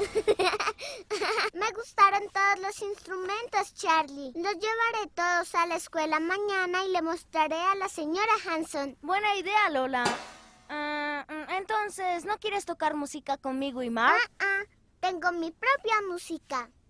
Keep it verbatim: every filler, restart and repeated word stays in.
Me gustaron todos los instrumentos, Charlie. Los llevaré todos a la escuela mañana y le mostraré a la señora Hanson. Buena idea, Lola. Uh, entonces, ¿no quieres tocar música conmigo y Mark? Ah, ah, tengo mi propia música.